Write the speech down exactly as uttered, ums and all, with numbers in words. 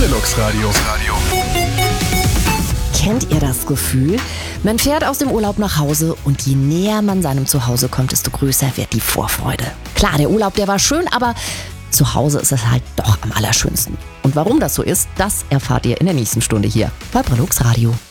Deluxe Radio. Kennt ihr das Gefühl? Man fährt aus dem Urlaub nach Hause und je näher man seinem Zuhause kommt, desto größer wird die Vorfreude. Klar, der Urlaub, der war schön, aber zu Hause ist es halt doch am allerschönsten. Und warum das so ist, das erfahrt ihr in der nächsten Stunde hier bei Deluxe Radio.